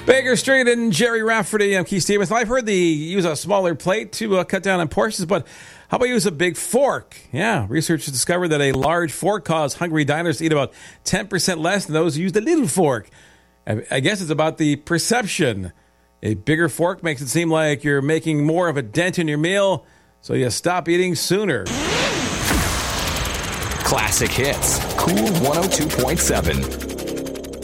Baker Street and Jerry Rafferty. I'm Keith Stevens. I've heard they use a smaller plate to cut down on portions, but how about use a big fork? Yeah, researchers discovered that a large fork caused hungry diners to eat about 10% less than those who used a little fork. I guess it's about the perception. A bigger fork makes it seem like you're making more of a dent in your meal, so you stop eating sooner. Classic hits. Cool 102.7.